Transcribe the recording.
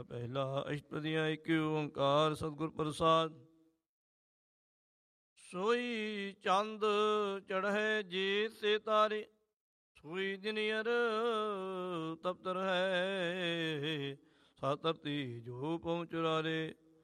ਪਹਿਲਾ ਅਸ਼ਟਪਦੀਆਂ ਏਕ ਓੰਕਾਰ ਸਤਿਗੁਰ ਪ੍ਰਸਾਦ। ਸੋਈ ਚੰਦ ਚੜ੍ਹੈ ਜੇ ਸੇ ਤਾਰੇ, ਸੋਈ ਦਿਨਿਅਰ ਤਪਤ ਰਹੈ। ਸਾ ਧਰਤੀ ਜੋ ਪਹੁੰਚ ਰਾਰੇ,